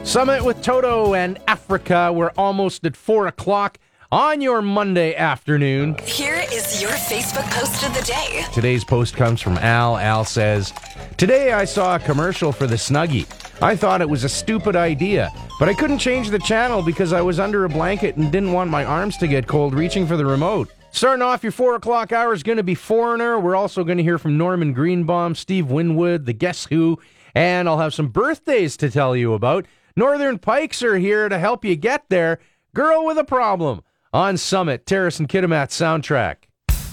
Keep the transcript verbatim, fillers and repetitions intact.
Summit with Toto and Africa. We're almost at four o'clock on your Monday afternoon. Here is your Facebook post of the day. Today's post comes from Al. Al says, "Today I saw a commercial for the Snuggie. I thought it was a stupid idea, but I couldn't change the channel because I was under a blanket and didn't want my arms to get cold reaching for the remote." Starting off your four o'clock hour is going to be Foreigner. We're also going to hear from Norman Greenbaum, Steve Winwood, the Guess Who, and I'll have some birthdays to tell you about. Northern Pikes are here to help you get there. Girl with a Problem on Summit, Terrace and Kitimat soundtrack.